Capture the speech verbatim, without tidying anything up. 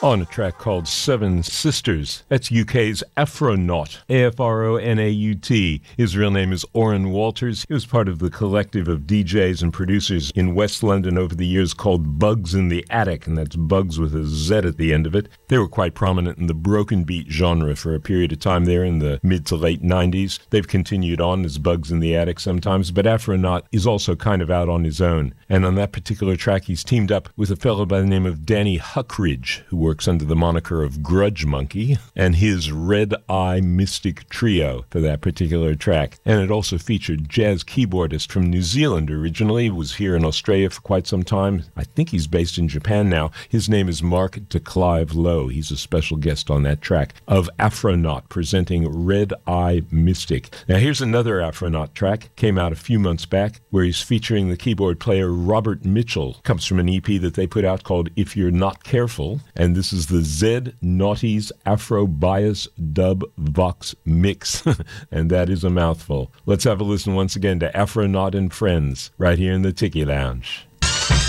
on a track called Seven Sisters. That's U K's Afronaut, A F R O N A U T. His real name is Oren Walters. He was part of the collective of D Js and producers in West London over the years called Bugs in the Attic, and that's Bugs with a Z at the end of it. They were quite prominent in the broken beat genre for a period of time there in the mid to late nineties. They've continued on as Bugs in the Attic sometimes, but Afronaut is also kind of out on his own. And on that particular track, he's teamed up with a fellow by the name of Danny Huckridge, who works under the moniker of Grudge Monkey, and his Red Eye Mystic Trio for that particular track. And it also featured jazz keyboardist from New Zealand originally, was here in Australia for quite some time. I think he's based in Japan now. His name is Mark de Clive Lowe. He's a special guest on that track of Afronaut presenting Red Eye Mystic. Now here's another Afronaut track, came out a few months back, where he's featuring the keyboard player Robert Mitchell. Comes from an E P that they put out called If You're Not Careful, and this is the Z Naughties Afro Bias Dub Vox Mix, and that is a mouthful. Let's have a listen once again to Afronaut and Friends right here in the Tiki Lounge.